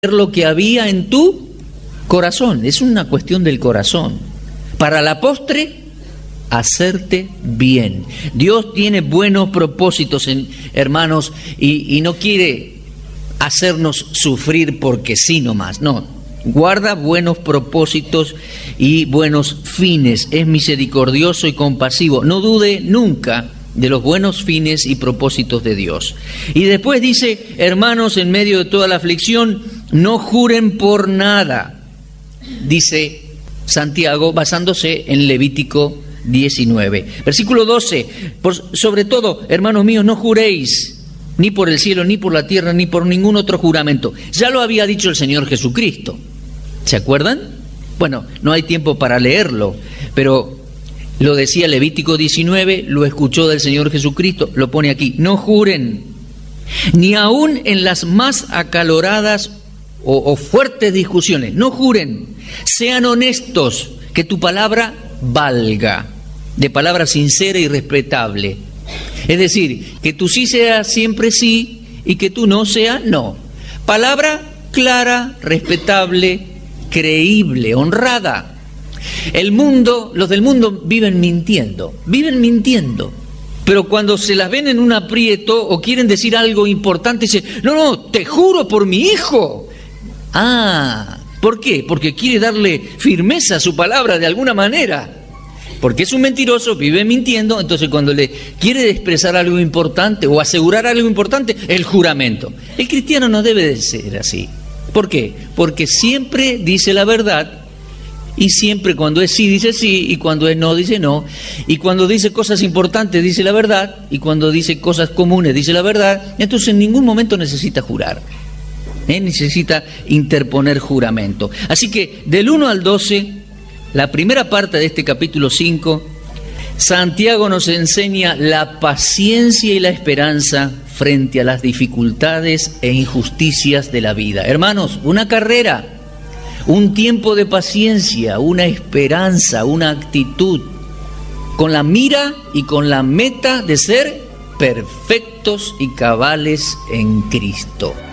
lo que había en tu corazón. Es una cuestión del corazón. Para la postre, hacerte bien. Dios tiene buenos propósitos, hermanos, y no quiere hacernos sufrir porque sí nomás. No, guarda buenos propósitos y buenos fines. Es misericordioso y compasivo. No dude nunca de los buenos fines y propósitos de Dios. Y después dice, hermanos, en medio de toda la aflicción, no juren por nada, dice Santiago, basándose en Levítico 19. Versículo 12, sobre todo, hermanos míos, no juréis ni por el cielo, ni por la tierra, ni por ningún otro juramento. Ya lo había dicho el Señor Jesucristo. ¿Se acuerdan? Bueno, no hay tiempo para leerlo, pero lo decía Levítico 19, lo escuchó del Señor Jesucristo, lo pone aquí. No juren, ni aun en las más acaloradas o fuertes discusiones. No juren, sean honestos, que tu palabra valga, de palabra sincera y respetable. Es decir, que tu sí sea siempre sí y que tu no sea no. Palabra clara, respetable, creíble, honrada. El mundo, los del mundo viven mintiendo, pero cuando se las ven en un aprieto o quieren decir algo importante, dicen, no, te juro por mi hijo. ¿Por qué? Porque quiere darle firmeza a su palabra de alguna manera. Porque es un mentiroso, vive mintiendo, entonces cuando le quiere expresar algo importante o asegurar algo importante, el juramento. El cristiano no debe de ser así. ¿Por qué? Porque siempre dice la verdad. Y siempre cuando es sí, dice sí, y cuando es no, dice no. Y cuando dice cosas importantes, dice la verdad. Y cuando dice cosas comunes, dice la verdad. Entonces en ningún momento necesita jurar. Necesita interponer juramento. Así que del 1 al 12, la primera parte de este capítulo 5, Santiago nos enseña la paciencia y la esperanza frente a las dificultades e injusticias de la vida. Hermanos, una carrera, un tiempo de paciencia, una esperanza, una actitud, con la mira y con la meta de ser perfectos y cabales en Cristo.